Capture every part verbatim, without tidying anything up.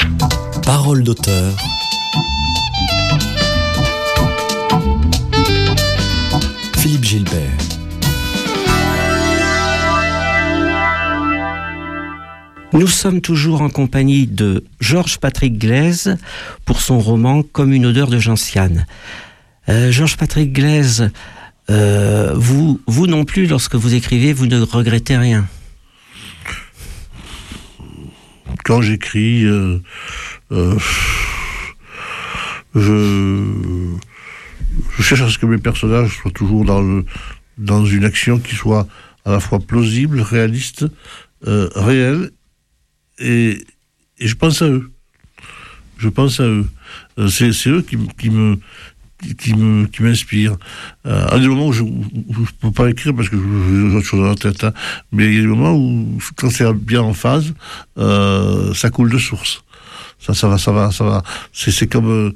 Parole d'auteur. Philippe Gilbert. Nous sommes toujours en compagnie de Georges Patrick Glaise pour son roman Comme une odeur de gentiane. Euh, Georges Patrick Glaise, euh, vous, vous non plus, lorsque vous écrivez, vous ne regrettez rien. Quand j'écris, euh, euh, je, je cherche à ce que mes personnages soient toujours dans, le, dans une action qui soit à la fois plausible, réaliste, euh, réelle, et, et je pense à eux. Je pense à eux. Euh, c'est, c'est eux qui, qui me... qui me qui m'inspire. Euh, à des moments où je ne peux pas écrire parce que j'ai autre chose dans la tête, hein, mais il y a des moments où, quand c'est bien en phase, euh, ça coule de source. Ça, ça va, ça va, ça va. C'est, c'est comme euh,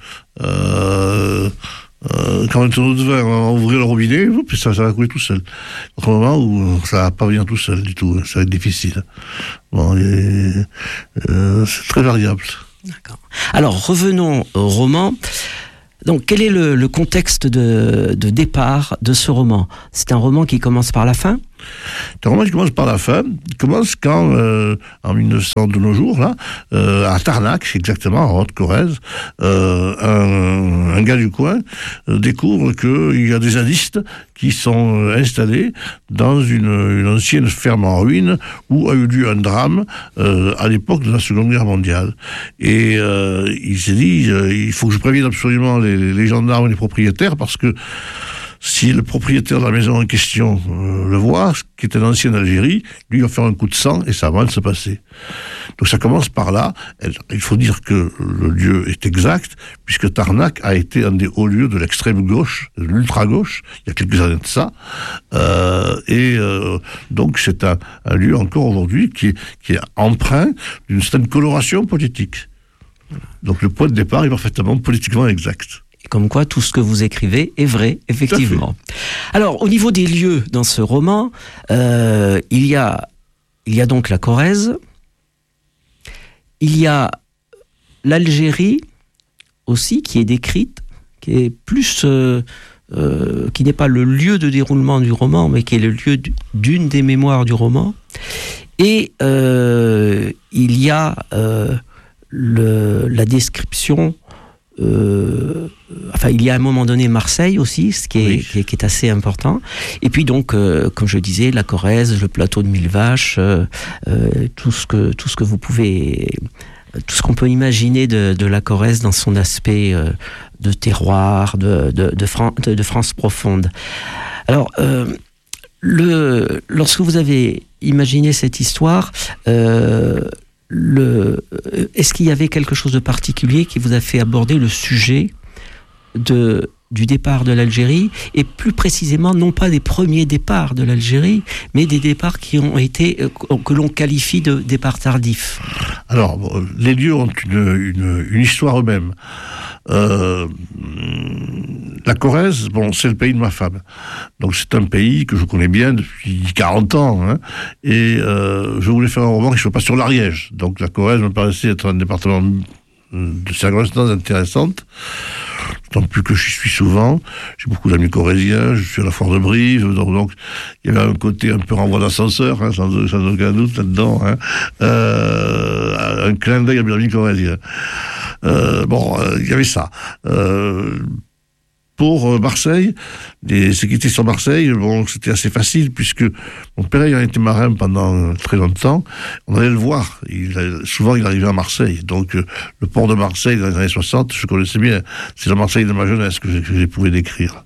euh, quand un tonneau de vin, on va ouvrir le robinet, puis ça, ça va couler tout seul. Autre moment où ça va pas venir tout seul du tout, ça va être difficile. Bon, et, euh, c'est très variable. D'accord. Alors revenons au roman. Donc, quel est le, le contexte de, de départ de ce roman ? C'est un roman qui commence par la fin ? C'est un roman qui commence par la fin. Il commence quand, euh, en mille neuf cents de nos jours, là, euh, à Tarnac, exactement, en Haute-Corrèze, euh, un, un gars du coin euh, découvre qu'il y a des zadistes qui sont euh, installés dans une, une ancienne ferme en ruine où a eu lieu un drame euh, à l'époque de la Seconde Guerre mondiale. Et euh, il s'est dit, euh, il faut que je prévienne absolument les, les gendarmes et les propriétaires parce que si le propriétaire de la maison en question euh, le voit, qui est un ancien d'Algérie, lui il va faire un coup de sang et ça va mal se passer. Donc ça commence par là. Il faut dire que le lieu est exact, puisque Tarnac a été un des hauts lieux de l'extrême gauche, de l'ultra-gauche, il y a quelques années de ça. Euh, et euh, donc c'est un, un lieu encore aujourd'hui qui est, qui est empreint d'une certaine coloration politique. Donc le point de départ est parfaitement politiquement exact. Comme quoi, tout ce que vous écrivez est vrai, effectivement. Alors, au niveau des lieux dans ce roman, euh, il y a, il y a donc la Corrèze, il y a l'Algérie aussi, qui est décrite, qui est plus, euh, euh, qui n'est pas le lieu de déroulement du roman, mais qui est le lieu d'une des mémoires du roman. Et euh, il y a euh, le, la description. Euh, enfin, il y a à un moment donné Marseille aussi, ce qui est, oui. qui est, qui est assez important. Et puis donc, euh, comme je disais, la Corrèze, le plateau de Mille Vaches, euh, euh, tout ce que tout ce que vous pouvez, tout ce qu'on peut imaginer de, de la Corrèze dans son aspect euh, de terroir, de de, de, Fran- de, de France profonde. Alors, euh, le lorsque vous avez imaginé cette histoire. Euh, Le, est-ce qu'il y avait quelque chose de particulier qui vous a fait aborder le sujet de, du départ de l'Algérie, et plus précisément, non pas des premiers départs de l'Algérie, mais des départs qui ont été, que l'on qualifie de départs tardifs? Alors, les lieux ont une, une, une histoire eux-mêmes. Euh, la Corrèze, bon, c'est le pays de ma femme. Donc c'est un pays que je connais bien depuis quarante ans. Hein, et euh, je voulais faire un roman qui ne soit pas sur l'Ariège. Donc la Corrèze me paraissait être un département de circonstances intéressantes. Tant plus que j'y suis souvent. J'ai beaucoup d'amis corréziens, je suis à la Foire de Brive, donc, donc il y avait un côté un peu renvoi d'ascenseur, hein, sans, sans aucun doute là-dedans. Hein. Euh, un clin d'œil à mes amis corréziens. Euh, bon, euh, il y avait ça. Euh, pour euh, Marseille, les, ce qui était sur Marseille, bon, c'était assez facile, puisque mon père ayant été marin pendant très longtemps, on allait le voir. Il, souvent, il arrivait à Marseille. Donc, euh, le port de Marseille, dans les années soixante, je connaissais bien. C'est la Marseille de ma jeunesse que j'ai, que j'ai pu décrire.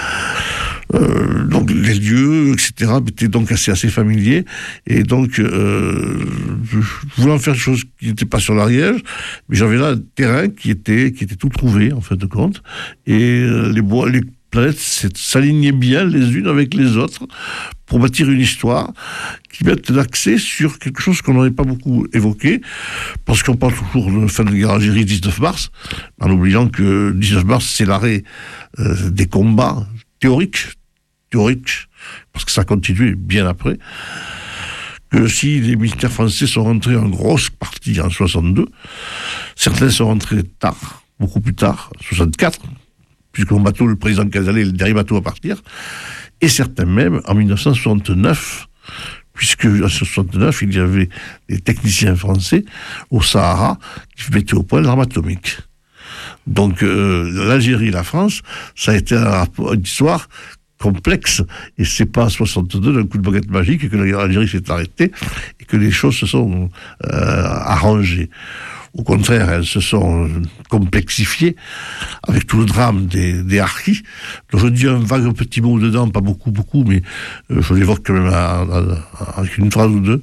Euh, donc les lieux, et cetera, étaient donc assez, assez familiers. Et donc, euh, je voulais en faire quelque chose qui n'était pas sur l'Ariège, mais j'avais là un terrain qui était, qui était tout trouvé, en fin de compte. Et euh, les bois, les planètes s'alignaient bien les unes avec les autres pour bâtir une histoire qui mette l'accès sur quelque chose qu'on n'avait pas beaucoup évoqué, parce qu'on parle toujours de fin de guerre Algérie dix-neuf mars, en oubliant que dix-neuf mars, c'est l'arrêt euh, des combats théoriques, théoriques, parce que ça continuait bien après. que si les militaires français sont rentrés en grosse partie en soixante-deux, certains sont rentrés tard, beaucoup plus tard, soixante-quatre, puisque mon bateau, le président Cazalet, est le dernier bateau à partir, et certains même en dix-neuf cent soixante-neuf, puisque en soixante-neuf, il y avait des techniciens français au Sahara qui mettaient au point l'arme atomique. Donc euh, l'Algérie et la France, ça a été un rapport, une histoire complexe, et c'est pas en soixante-deux d'un coup de baguette magique que l'Algérie s'est arrêtée et que les choses se sont euh, arrangées. Au contraire, elles se sont complexifiées avec tout le drame des, des harkis. Donc je dis un vague petit mot dedans, pas beaucoup, beaucoup, mais euh, je l'évoque quand même à, à, avec une phrase ou deux.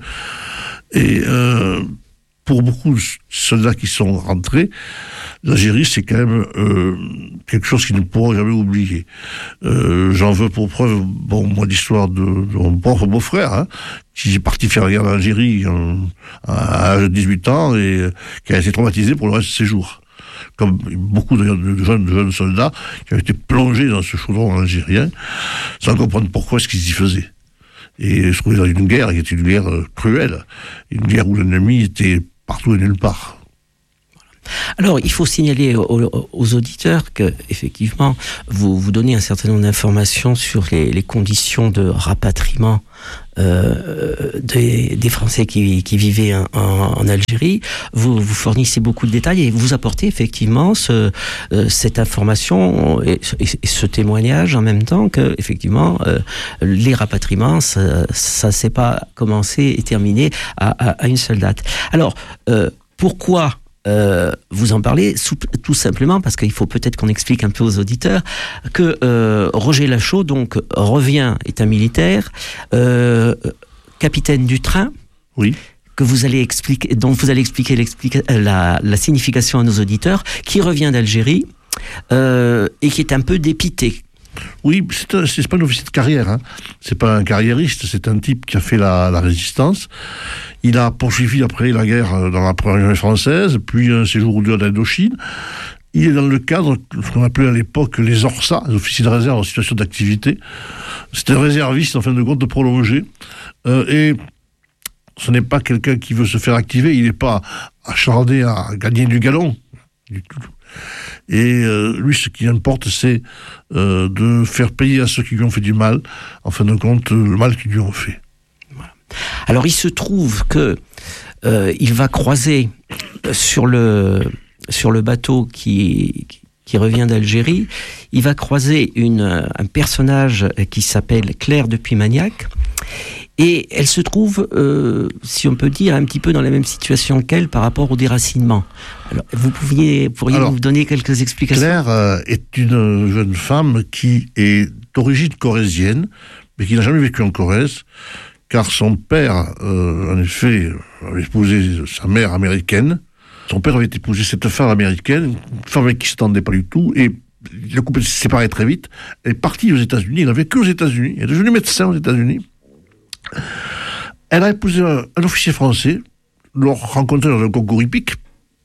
Et euh, pour beaucoup de soldats qui sont rentrés, l'Algérie, c'est quand même euh, quelque chose qu'ils ne pourront jamais oublier. Euh, j'en veux pour preuve, bon, moi, l'histoire de, de mon propre beau-frère, hein, qui est parti faire la guerre en Algérie euh, à l'âge de dix-huit ans et euh, qui a été traumatisé pour le reste de ses jours. Comme beaucoup d'ailleurs de jeunes, de jeunes soldats qui ont été plongés dans ce chaudron algérien sans comprendre pourquoi ce qu'ils y faisaient. Et se trouver dans une guerre qui était une guerre euh, cruelle, une guerre où l'ennemi était partout et nulle part. Alors, il faut signaler aux, aux auditeurs que, effectivement, vous, vous donnez un certain nombre d'informations sur les, les conditions de rapatriement euh, des, des Français qui, qui vivaient en, en Algérie. Vous, vous fournissez beaucoup de détails et vous apportez effectivement ce, euh, cette information et, et, et ce témoignage en même temps que, effectivement, euh, les rapatriements, ça, ça s'est pas commencé et terminé à, à, à une seule date. Alors, euh, pourquoi Euh, vous en parlez sous, tout simplement parce qu'il faut peut-être qu'on explique un peu aux auditeurs que euh, Roger Lachaud donc revient, est un militaire, euh, capitaine du train, oui, que vous allez expliquer, dont vous allez expliquer la, la signification à nos auditeurs, qui revient d'Algérie euh, et qui est un peu dépité. Oui, c'est, un, c'est pas un officier de carrière, hein. C'est pas un carriériste, c'est un type qui a fait la, la résistance. Il a poursuivi après la guerre dans la première armée française, puis un séjour ou deux en Indochine. Il est dans le cadre de ce qu'on appelait à l'époque les ORSA, les officiers de réserve en situation d'activité. C'est un réserviste en fin de compte de prolonger. Euh, et ce n'est pas quelqu'un qui veut se faire activer, il n'est pas acharné à gagner du galon, du tout. Et euh, lui, ce qui importe, c'est euh, de faire payer à ceux qui lui ont fait du mal, en fin de compte, le mal qu'ils lui ont fait. Voilà. Alors, il se trouve que euh, il va croiser sur le sur le bateau qui qui revient d'Algérie, il va croiser une un personnage qui s'appelle Claire de Puymagnac. Et elle se trouve, euh, si on peut dire, un petit peu dans la même situation qu'elle par rapport au déracinement. Alors, vous pouviez, pourriez Alors, vous donner quelques explications ? Claire euh, est une jeune femme qui est d'origine corrézienne, mais qui n'a jamais vécu en Corrèze, car son père, euh, en effet, avait épousé sa mère américaine. Son père avait épousé cette femme américaine, une femme avec qui il ne s'entendait pas du tout, et le couple s'est séparé très vite. Elle est partie aux États-Unis, il n'a vécu aux États-Unis, elle est devenue médecin aux États-Unis. Elle a épousé un, un officier français, l'a rencontré dans un concours hippique,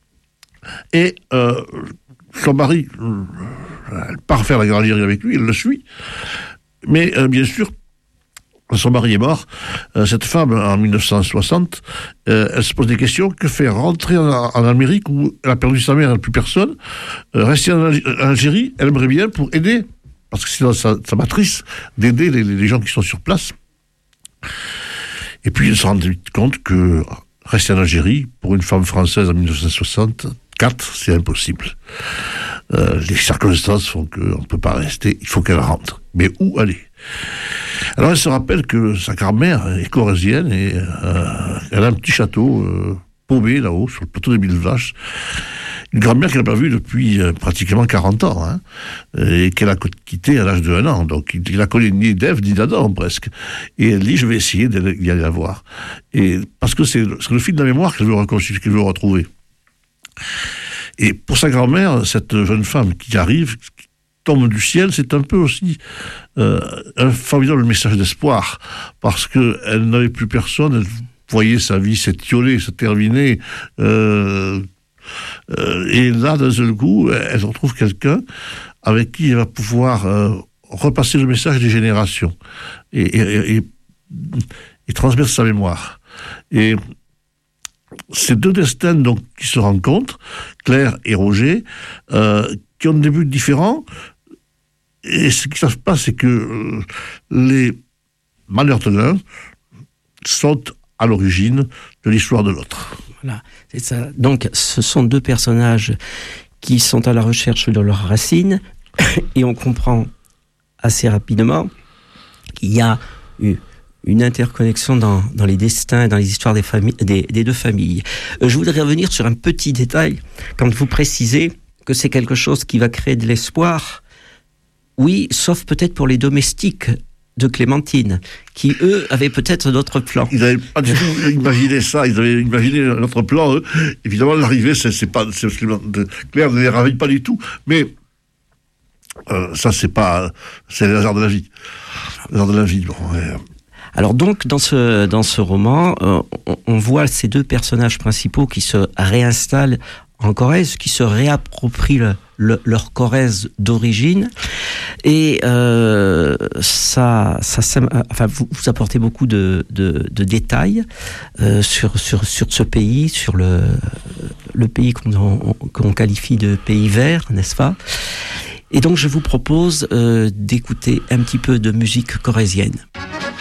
et euh, son mari, euh, elle part faire la guerre d'Algérie avec lui, elle le suit, mais euh, bien sûr, son mari est mort. Euh, cette femme, en dix-neuf cent soixante, euh, elle se pose des questions. Que faire ? Rentrer en, en Amérique où elle a perdu sa mère, elle n'a plus personne. Euh, rester en, en Algérie, elle aimerait bien pour aider, parce que c'est dans sa, sa matrice, d'aider les, les gens qui sont sur place. Et puis, elle se rend compte que rester en Algérie, pour une femme française en dix-neuf cent soixante-quatre, c'est impossible. Euh, les circonstances font qu'on ne peut pas rester, il faut qu'elle rentre. Mais où aller ? Alors, elle se rappelle que sa grand-mère est corrézienne et euh, elle a un petit château euh, paumé là-haut, sur le plateau des Mille Vaches. Une grand-mère qu'elle n'a pas vue depuis euh, pratiquement quarante ans, hein, et qu'elle a quitté à l'âge de un an. Donc, il n'a connu ni d'Ève ni d'Adam, presque. Et elle dit, je vais essayer d'y aller la voir. Et, parce que c'est, c'est le fil de la mémoire qu'elle veut reconstituer, qu'elle veut retrouver. Et pour sa grand-mère, cette jeune femme qui arrive, qui tombe du ciel, c'est un peu aussi euh, un formidable message d'espoir, parce qu'elle n'avait plus personne, elle voyait sa vie s'étioler, se terminer, euh, euh, et là, d'un seul coup, elle retrouve quelqu'un avec qui elle va pouvoir euh, repasser le message des générations et, et, et, et transmettre sa mémoire. Et ces deux destins donc, qui se rencontrent, Claire et Roger, euh, qui ont des buts différents, et ce qui se passe, c'est que euh, les malheurs de l'un sont à l'origine de l'histoire de l'autre. Voilà, c'est ça. Donc, ce sont deux personnages qui sont à la recherche de leurs racines, et on comprend assez rapidement qu'il y a eu une interconnexion dans, dans les destins et dans les histoires des, familles, des, des deux familles. Euh, je voudrais revenir sur un petit détail, quand vous précisez que c'est quelque chose qui va créer de l'espoir. Oui, sauf peut-être pour les domestiques de Clémentine, qui, eux, avaient peut-être d'autres plans. Ils n'avaient pas du tout imaginé ça, ils avaient imaginé un autre plan, eux. Évidemment, l'arrivée, c'est, c'est pas... C'est, Claire ne les raville pas du tout, mais euh, ça, c'est pas... C'est le hasard de la vie. Le hasard de la vie, bon... Ouais. Alors donc, dans ce, dans ce roman, euh, on, on voit ces deux personnages principaux qui se réinstallent en Corrèze, qui se réapproprient le, le, leur Corrèze d'origine, et euh, ça, ça, ça, enfin, vous, vous apportez beaucoup de, de, de détails euh, sur, sur, sur ce pays, sur le, le pays qu'on, on, qu'on qualifie de pays vert, n'est-ce pas ? Et donc je vous propose euh, d'écouter un petit peu de musique corrézienne.